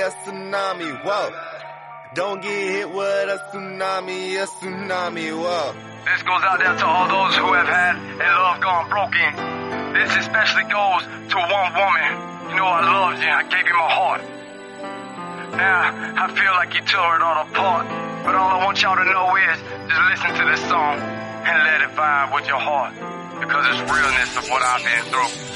a tsunami, whoa. Don't get hit with a tsunami, whoa. This goes out there to all those who have had a love gone broken. This especially goes to one woman. You know I loved you, I gave you my heart. Now, I feel like you tore it all apart. But all I want y'all to know is, just listen to this song and let it vibe with your heart. Because it's realness of what I've been through.